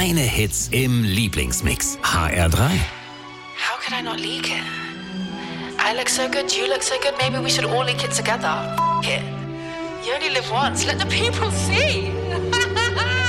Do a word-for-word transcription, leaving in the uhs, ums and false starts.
Deine Hits im Lieblingsmix. H R drei. How could I not leak it? I look so good, you look so good, maybe we should all leak it together. F*** it. You only live once, let the people see.